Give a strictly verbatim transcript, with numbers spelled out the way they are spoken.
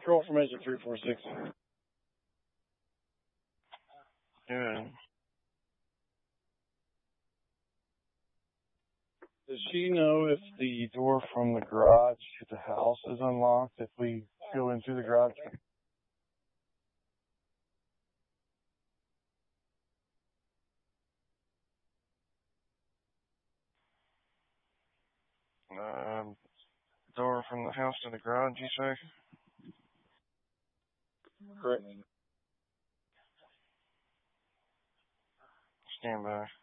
Control information three four six. Good. Does she know if the door from the garage to the house is unlocked if we go into the garage? Um, door from the house to the garage, you say? Correct. Stand by.